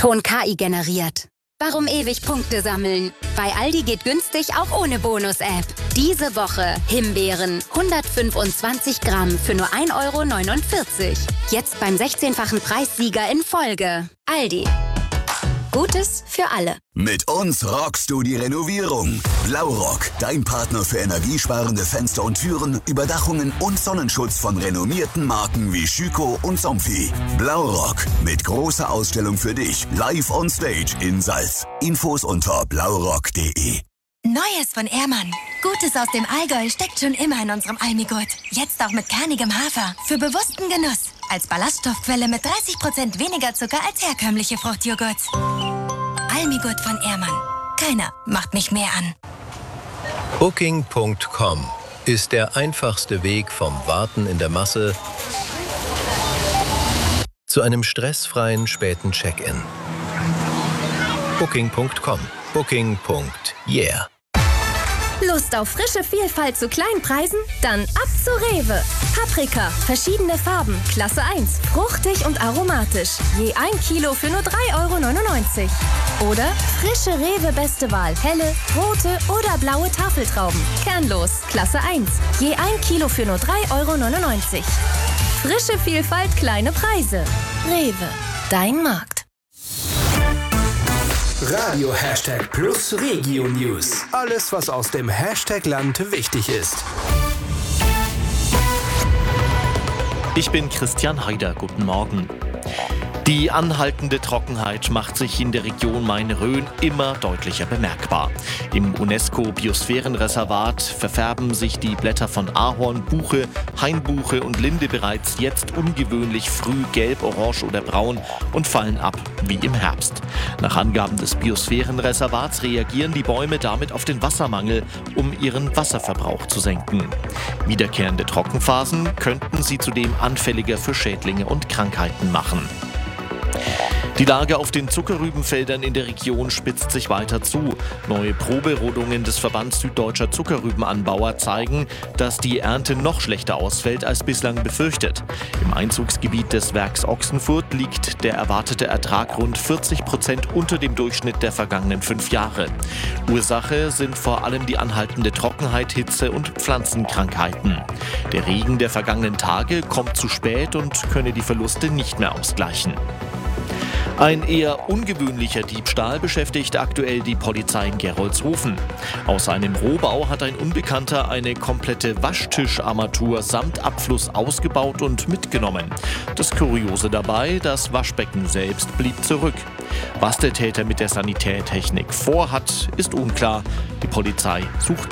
Ton KI generiert. Warum ewig Punkte sammeln? Bei Aldi geht günstig auch ohne Bonus-App. Diese Woche Himbeeren 125 Gramm für nur 1,49 €. Jetzt beim 16-fachen Preissieger in Folge. Aldi. Gutes für alle. Mit uns rockst du die Renovierung. Blaurock, dein Partner für energiesparende Fenster und Türen, Überdachungen und Sonnenschutz von renommierten Marken wie Schüco und Somfy. Blaurock, mit großer Ausstellung für dich, live on stage in Salz. Infos unter blaurock.de. Neues von Ehrmann. Gutes aus dem Allgäu steckt schon immer in unserem Almigurt. Jetzt auch mit kernigem Hafer. Für bewussten Genuss. Als Ballaststoffquelle mit 30% weniger Zucker als herkömmliche Fruchtjoghurts. Almigurt von Ehrmann. Keiner macht mich mehr an. Booking.com ist der einfachste Weg vom Warten in der Masse zu einem stressfreien späten Check-in. Booking.com. Booking.yeah. Lust auf frische Vielfalt zu kleinen Preisen? Dann ab zu Rewe. Paprika, verschiedene Farben, Klasse 1, fruchtig und aromatisch. Je 1 Kilo für nur 3,99 €. Oder frische Rewe Beste Wahl, helle, rote oder blaue Tafeltrauben. Kernlos, Klasse 1. Je 1 Kilo für nur 3,99 €. Frische Vielfalt, kleine Preise. Rewe, dein Markt. Radio #+ Regio News. Alles, was aus dem Hashtag-Land wichtig ist. Ich bin Christian Haider. Guten Morgen. Die anhaltende Trockenheit macht sich in der Region Main-Rhön immer deutlicher bemerkbar. Im UNESCO-Biosphärenreservat verfärben sich die Blätter von Ahorn, Buche, Hainbuche und Linde bereits jetzt ungewöhnlich früh gelb, orange oder braun und fallen ab wie im Herbst. Nach Angaben des Biosphärenreservats reagieren die Bäume damit auf den Wassermangel, um ihren Wasserverbrauch zu senken. Wiederkehrende Trockenphasen könnten sie zudem anfälliger für Schädlinge und Krankheiten machen. Die Lage auf den Zuckerrübenfeldern in der Region spitzt sich weiter zu. Neue Proberodungen des Verbands Süddeutscher Zuckerrübenanbauer zeigen, dass die Ernte noch schlechter ausfällt als bislang befürchtet. Im Einzugsgebiet des Werks Ochsenfurt liegt der erwartete Ertrag rund 40% unter dem Durchschnitt der vergangenen 5 Jahre. Ursache sind vor allem die anhaltende Trockenheit, Hitze und Pflanzenkrankheiten. Der Regen der vergangenen Tage kommt zu spät und könne die Verluste nicht mehr ausgleichen. Ein eher ungewöhnlicher Diebstahl beschäftigt aktuell die Polizei in Gerolzhofen. Aus einem Rohbau hat ein Unbekannter eine komplette Waschtischarmatur samt Abfluss ausgebaut und mitgenommen. Das Kuriose dabei, das Waschbecken selbst blieb zurück. Was der Täter mit der Sanitärtechnik vorhat, ist unklar. Die Polizei sucht